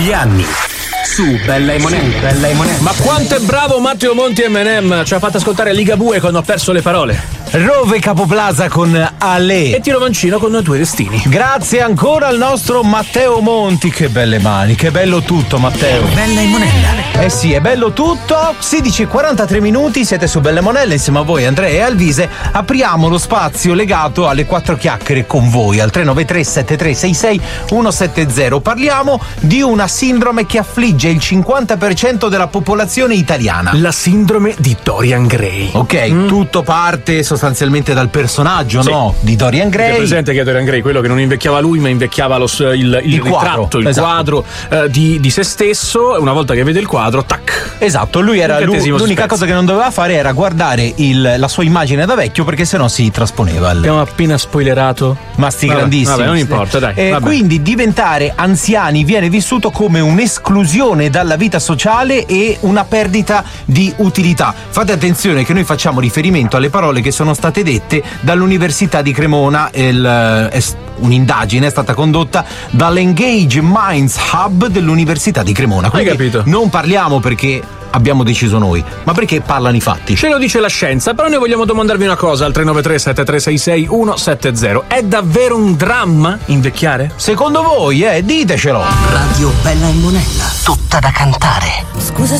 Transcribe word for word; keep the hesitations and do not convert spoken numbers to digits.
degli anni. Su Bella e Monella, Bella e Monella. Ma quanto è bravo Matteo Monti e Menem! Ci ha fatto ascoltare Ligabue con Ho perso le parole. Rove Capoplaza con Ale. E Tiro Mancino con Noi due destini. Grazie ancora al nostro Matteo Monti. Che belle mani, che bello tutto, Matteo. Bella e Monella. Eh sì, è bello tutto. sedici e quarantatré minuti, siete su Belle Monelle insieme a voi, Andrea e Alvise. Apriamo lo spazio legato alle quattro chiacchiere con voi al tre nove tre sette tre sei sei uno sette zero. Parliamo di una sindrome che affligge il cinquanta per cento della popolazione italiana. La sindrome di Dorian Gray. Ok, mm. tutto parte sostanzialmente dal personaggio, sì. no? Di Dorian Gray. È presente che è Dorian Gray, quello che non invecchiava lui, ma invecchiava lo, il, il, il ritratto, quadro, il esatto. quadro eh, di, di se stesso. Una volta che vede il quadro, tac. Esatto, lui era lui, l'unica suspense. cosa che non doveva fare era guardare il, la sua immagine da vecchio, perché sennò si trasponeva. Il... Abbiamo appena spoilerato. Ma sti vabbè, grandissimi. Vabbè, non importa, dai. E quindi diventare anziani viene vissuto come un'esclusione dalla vita sociale e una perdita di utilità. Fate attenzione che noi facciamo riferimento alle parole che sono state dette dall'Università di Cremona. Il, è, un'indagine è stata condotta dall'Engage Minds Hub dell'Università di Cremona. Quindi hai capito? Non parliamo perché abbiamo deciso noi, ma perché parlano i fatti. Ce lo dice la scienza, però noi vogliamo domandarvi una cosa al tre nove tre sette tre sei sei uno sette zero. È davvero un dramma invecchiare? Secondo voi, eh? Ditecelo. Radio Bella e Monella, tutta da cantare. Scusa